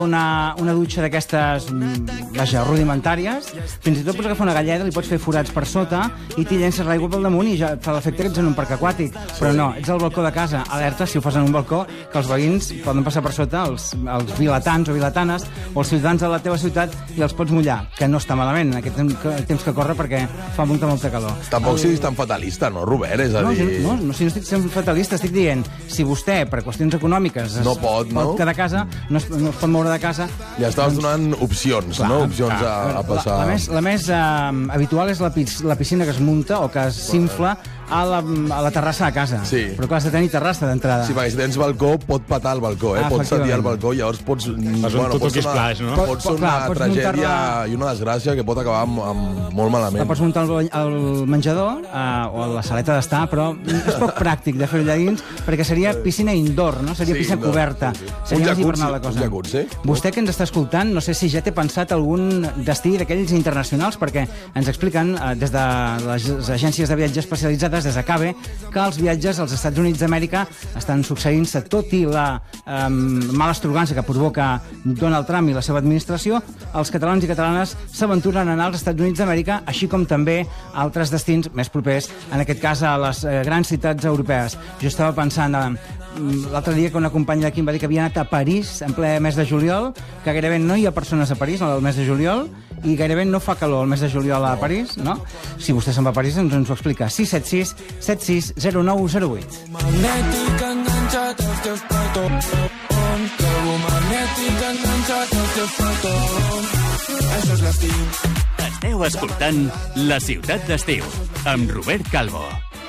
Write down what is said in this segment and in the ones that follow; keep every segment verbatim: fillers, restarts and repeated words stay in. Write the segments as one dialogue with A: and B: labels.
A: Una, una dutxa d'aquestes, vaja, rudimentàries, fins i tot pots agafar una galleda, li pots fer forats per sota i t'hi llences l'aigua pel damunt i ja et fa l'efecte que ets en un parc aquàtic. Però no, ets al balcó de casa. Alerta, si ho fas en un balcó, que els veïns poden passar per sota, els, els vilatans o vilatanes, o els ciutadans de la teva ciutat, i els pots mullar, que no està malament en aquest temps que corre perquè fa molta, molta calor.
B: Tampoc el... siguis tan fatalista, no, Robert? És a
A: no,
B: dir...
A: no, no, si no estic sent fatalista, estic dient, si vostè, per qüestions econòmiques,
B: no pot,
A: pot
B: no?
A: quedar a casa, no es, no es pot moure de casa...
B: Li estaves doncs... donant opcions, clar, no? Opcions clar. A, a passar...
A: La, la més, la més uh, habitual és la, la piscina que es munta o que s'infla a la, a la terrassa de casa.
B: Sí.
A: Però clar, has de tenir terrassa d'entrada.
B: Sí, perquè si tens balcó, pot patar el balcó, eh?
A: Ah,
B: pot setir el balcó, llavors pots...
C: Fas un tutuki splash, no?
B: Pot ser una pot, tragèdia i una desgràcia que pot acabar amb, amb molt malament.
A: La pots muntar al, al menjador uh, o a la saleta d'estar, però és poc pràctic de fer-ho allà dins, perquè seria piscina indoor, no? Seria sí, piscina indoor, coberta.
B: Sí, sí.
A: Seria
B: un
A: hivernal la cosa.
B: Un jacuzzi.
A: Vostè que ens està escoltant, no sé si ja té pensat algun destí d'aquells internacionals, perquè ens expliquen uh, des de les agències de viatge especialitzades, des de CABE, que els viatges als Estats Units d'Amèrica estan succeint-se, tot i la um, mala estrogança que provoca Donald Trump i la seva administració, els catalans i catalanes s'aventuren a anar als Estats Units d'Amèrica, així com també a altres destins més propers, en aquest cas a les eh, grans ciutats europees. Jo estava pensant eh, l'altre dia que una companya d'aquí em va dir que havia anat a París en ple mes de juliol, que gairebé no hi ha persones a París el mes de juliol, i gairebé no fa calor el mes de juliol a París, no? Si vostè se'n va a París, doncs ens ho explica. sis set sis set sis zero nou zero vuit. Magnètic enganxat als teus petons, magnètic enganxat als teus petons. Això és l'estiu.
D: Esteu escoltant La Ciutat d'Estiu, amb Robert Calvo.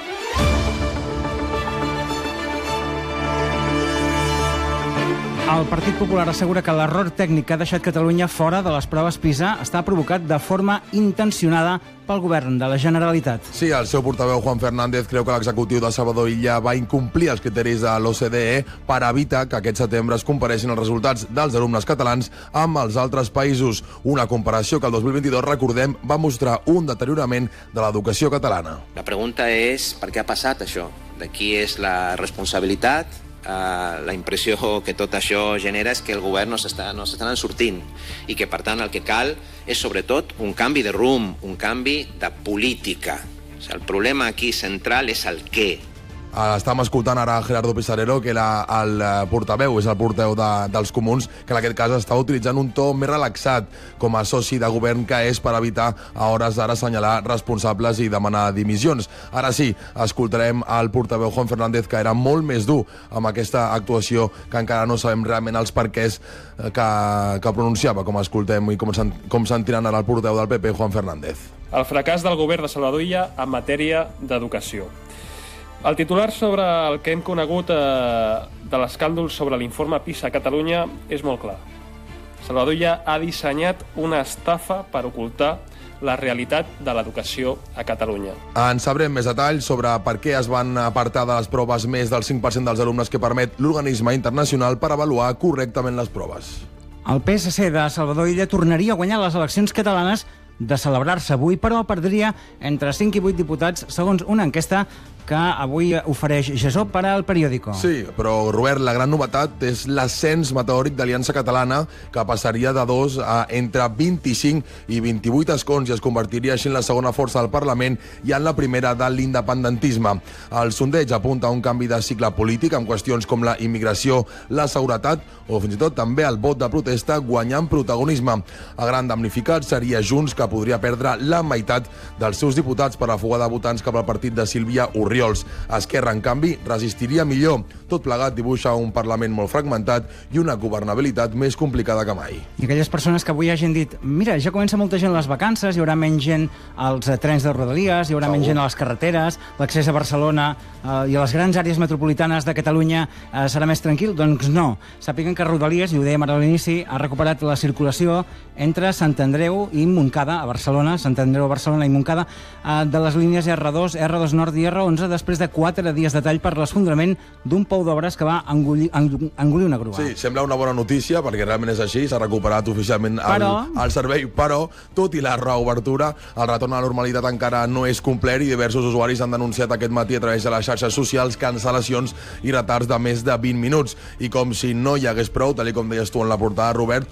A: El Partit Popular assegura que l'error tècnic que ha deixat Catalunya fora de les proves PISA està provocat de forma intencionada pel govern de la Generalitat.
B: Sí, el seu portaveu Juan Fernández creu que l'executiu de Salvador Illa va incomplir els criteris de l'O C D E per evitar que aquest setembre es compareixin els resultats dels alumnes catalans amb els altres països. Una comparació que el dos mil vint-i-dos, recordem, va mostrar un deteriorament de l'educació catalana.
E: La pregunta és per què ha passat això? De qui és la responsabilitat? Uh, la impressió que tot això genera és que el govern no s'està no s'està sortint i que, per tant, el que cal és, sobretot, un canvi de rumb, un canvi de política. O sigui, el problema aquí central és el què.
B: Estàvem escoltant ara a Gerardo Pisarello, que era el portaveu, és el portaveu de, dels comuns, que en aquest cas estava utilitzant un to més relaxat com a soci de govern que és per evitar a hores d'ara assenyalar responsables i demanar dimissions. Ara sí, escoltarem el portaveu Juan Fernández, que era molt més dur amb aquesta actuació, que encara no sabem realment els perquès que, que pronunciava, com escoltem i com, com sentiran ara el portaveu del P P, Juan Fernández.
F: El fracàs del govern de Salvador Illa en matèria d'educació. El titular sobre el que hem conegut eh, de l'escàndol sobre l'informe PISA a Catalunya és molt clar. Salvador Illa ha dissenyat una estafa per ocultar la realitat de l'educació a Catalunya.
B: En sabrem més detalls sobre per què es van apartar de les proves més del cinc per cent dels alumnes que permet l'organisme internacional per avaluar correctament les proves.
A: El P S C de Salvador Illa tornaria a guanyar les eleccions catalanes de celebrar-se avui, però perdria entre cinc i vuit diputats, segons una enquesta que avui ofereix Gesó per al Periódico.
B: Sí, però, Robert, la gran novetat és l'ascens meteòric d'Aliança Catalana, que passaria de dos a entre vint-i-cinc i vint-i-vuit escons i es convertiria així en la segona força del Parlament i en la primera de l'independentisme. El sondeig apunta a un canvi de cicle polític amb qüestions com la immigració, la seguretat o fins i tot també el vot de protesta guanyant protagonisme. A gran damnificat seria Junts, que podria perdre la meitat dels seus diputats per la fuga de votants cap al partit de Sílvia Orriols. Esquerra, en canvi, resistiria millor. Tot plegat dibuixa un Parlament molt fragmentat i una governabilitat més complicada que mai.
A: I aquelles persones que avui hagin dit mira, ja comença molta gent les vacances, hi haurà menys gent als trens de Rodalies, hi haurà Segur. menys gent a les carreteres, l'accés a Barcelona eh, i a les grans àrees metropolitanes de Catalunya eh, serà més tranquil? Doncs no. Sàpiguen que Rodalies, i ho dèiem ara a l'inici, ha recuperat la circulació entre Sant Andreu i Montcada, a Barcelona, Sant Andreu a Barcelona i Montcada, eh, de les línies erre dos, erre dos Nord i erre onze, onze després de quatre dies de tall per l'esfondrament d'un pou d'obres que va engolir, engolir una grua.
B: Sí, sembla una bona notícia, perquè realment és així, s'ha recuperat oficialment el,
A: però...
B: el servei, però, tot i la reobertura, el retorn a la normalitat encara no és complet i diversos usuaris han denunciat aquest matí a través de les xarxes socials cancel·lacions i retards de més de vint minuts. I com si no hi hagués prou, tal com deies tu en la portada, Robert,